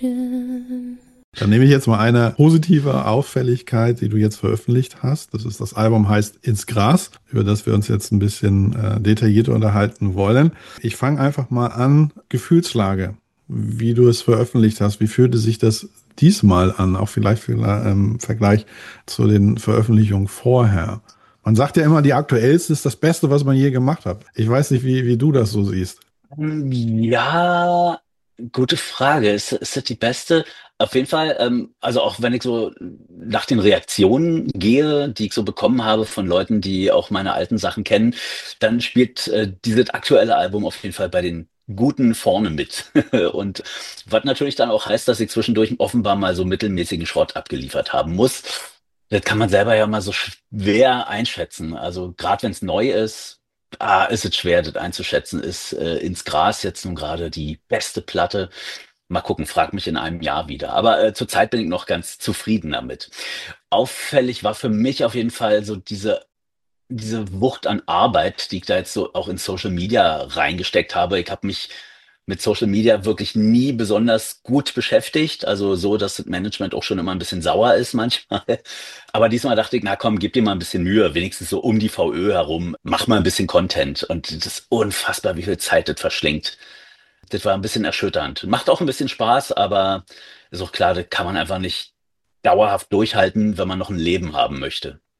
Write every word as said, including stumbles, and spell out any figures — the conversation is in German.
Dann nehme ich jetzt mal eine positive Auffälligkeit, die du jetzt veröffentlicht hast. Das ist, das Album heißt Ins Gras, über das wir uns jetzt ein bisschen äh, detaillierter unterhalten wollen. Ich fange einfach mal an, Gefühlslage, wie du es veröffentlicht hast. Wie fühlte sich das diesmal an, auch vielleicht im ähm, Vergleich zu den Veröffentlichungen vorher? Man sagt ja immer, die aktuellste ist das Beste, was man je gemacht hat. Ich weiß nicht, wie, wie du das so siehst. Ähm, Ja, gute Frage. Ist, ist das die beste? Auf jeden Fall, ähm, also auch wenn ich so nach den Reaktionen gehe, die ich so bekommen habe von Leuten, die auch meine alten Sachen kennen, dann spielt äh, dieses aktuelle Album auf jeden Fall bei den Guten vorne mit. Und was natürlich dann auch heißt, dass ich zwischendurch offenbar mal so mittelmäßigen Schrott abgeliefert haben muss. Das kann man selber ja mal so schwer einschätzen. Also gerade wenn es neu ist. Ah, ist es schwer, das einzuschätzen. Ist äh, ins Gras jetzt nun gerade die beste Platte? Mal gucken, frag mich in einem Jahr wieder. Aber äh, zurzeit bin ich noch ganz zufrieden damit. Auffällig war für mich auf jeden Fall so diese, diese Wucht an Arbeit, die ich da jetzt so auch in Social Media reingesteckt habe. Ich habe mich mit Social Media wirklich nie besonders gut beschäftigt. Also so, dass das Management auch schon immer ein bisschen sauer ist manchmal. Aber diesmal dachte ich, na komm, gib dir mal ein bisschen Mühe, wenigstens so um die V Ö herum, mach mal ein bisschen Content. Und das ist unfassbar, wie viel Zeit das verschlingt. Das war ein bisschen erschütternd. Macht auch ein bisschen Spaß, aber ist auch klar, das kann man einfach nicht dauerhaft durchhalten, wenn man noch ein Leben haben möchte.